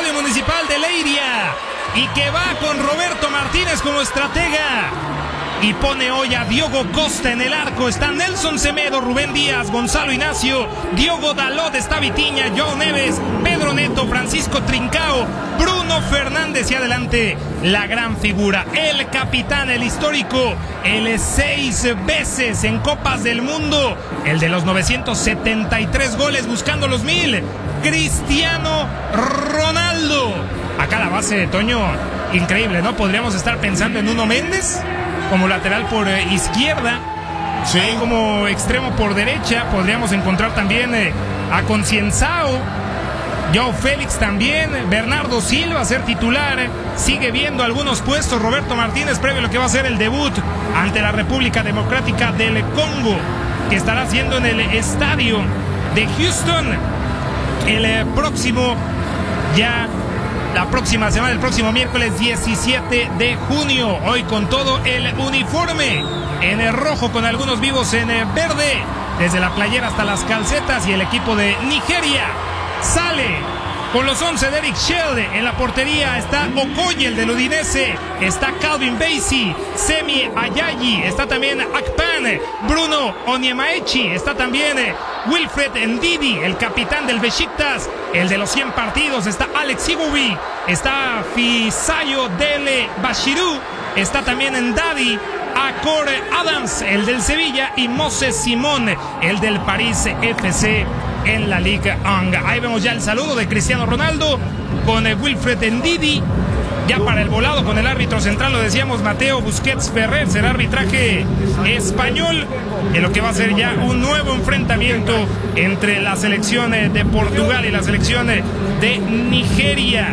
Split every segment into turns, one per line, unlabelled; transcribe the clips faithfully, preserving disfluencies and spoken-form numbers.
Estadio Municipal de Leiria y que va con Roberto Martínez como estratega. Y pone hoy a Diogo Costa en el arco. Está Nelson Semedo, Rubén Díaz, Gonzalo Ignacio, Diogo Dalot, está Vitinha, João Neves, Pedro Neto, Francisco Trincao, Bruno Fernández y adelante la gran figura, el capitán, el histórico, el seis veces en Copas del Mundo, el de los novecientos setenta y tres goles buscando los mil, Cristiano Ronaldo. Acá la base de Toño, increíble, ¿no? Podríamos estar pensando en Nuno Méndez como lateral por eh, izquierda, sí, como extremo por derecha. Podríamos encontrar también eh, a Concienzao, João Félix también, Bernardo Silva a ser titular. Sigue viendo algunos puestos Roberto Martínez previo a lo que va a ser el debut ante la República Democrática del Congo, que estará haciendo en el estadio de Houston el eh, próximo ya La próxima semana, el próximo miércoles diecisiete de junio. Hoy con todo el uniforme en el rojo con algunos vivos en el verde. Desde la playera hasta las calcetas. Y el equipo de Nigeria sale con los once de Eric Shell. En la portería está Okoye, el del Udinese. Está Calvin Bassey, Semi Ayayi. Está también Akpan, Bruno Onyemaechi. Está también Wilfred Ndidi, el capitán del Besiktas, el de los cien partidos. Está Alex Iwobi, está Fisayo Dele Bashiru, está también Ndadi Akor Adams, el del Sevilla, y Moses Simón, el del París F C en la Liga uno. Ahí vemos ya el saludo de Cristiano Ronaldo con Wilfred Ndidi. Ya para el volado con el árbitro central, lo decíamos, Mateo Busquets Ferrer, será arbitraje español en lo que va a ser ya un nuevo enfrentamiento entre la selección de Portugal y la selección de Nigeria.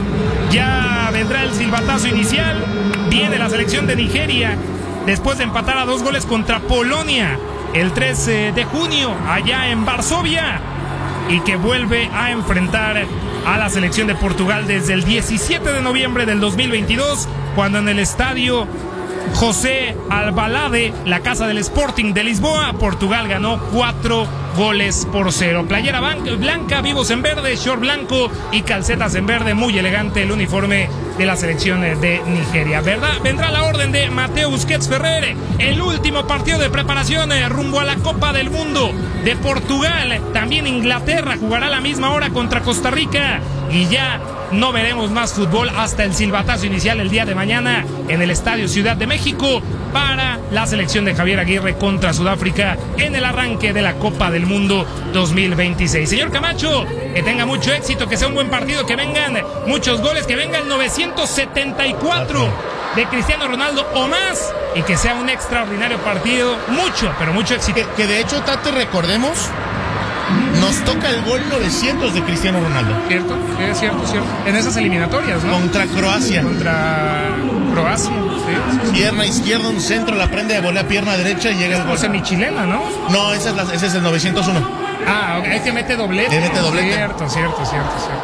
Ya vendrá el silbatazo inicial, viene la selección de Nigeria después de empatar a dos goles contra Polonia el trece de junio allá en Varsovia, y que vuelve a enfrentar a la selección de Portugal desde el diecisiete de noviembre del dos mil veintidós, cuando en el estadio José Albalade, la casa del Sporting de Lisboa, Portugal ganó cuatro goles por cero. Playera blanca, vivos en verde, short blanco y calcetas en verde. Muy elegante el uniforme de la selección de Nigeria. ¿Verdad? Vendrá la orden de Mateo Busquets Ferrer. El último partido de preparación rumbo a la Copa del Mundo de Portugal. También Inglaterra jugará a la misma hora contra Costa Rica. Y ya no veremos más fútbol hasta el silbatazo inicial el día de mañana en el Estadio Ciudad de México para la selección de Javier Aguirre contra Sudáfrica en el arranque de la Copa del Mundo dos mil veintiséis. Señor Camacho, que tenga mucho éxito, que sea un buen partido, que vengan muchos goles, que venga el novecientos setenta y cuatro de Cristiano Ronaldo o más, y que sea un extraordinario partido. Mucho, pero mucho éxito.
Que, que de hecho, Tate, recordemos, nos toca el gol novecientos de Cristiano Ronaldo.
Cierto, es cierto, cierto. En esas eliminatorias, ¿no?
Contra Croacia.
Contra Croacia, sí, sí, sí.
Pierna izquierda, un centro, la prende de volea, pierna derecha y llega el gol.
Es semichilena, ¿no?
No, esa es la, ese es el novecientos uno.
Ah, okay. Ahí te mete doblete.
Le mete doblete.
Cierto, cierto, cierto, cierto.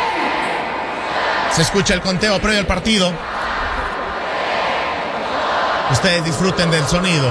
Se escucha el conteo previo al partido. Ustedes disfruten del sonido.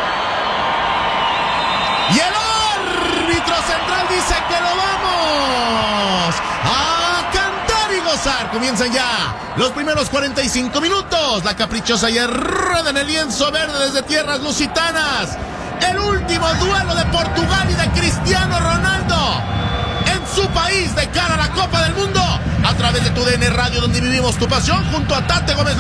Y el árbitro central dice que lo vamos a cantar y gozar. Comienzan ya los primeros cuarenta y cinco minutos. La caprichosa ya rueda en el lienzo verde desde tierras lusitanas. El último duelo de Portugal y de Cristiano Ronaldo en su país de cara a la Copa del Mundo, a través de tu D N Radio, donde vivimos tu pasión, junto a Tate Gómez.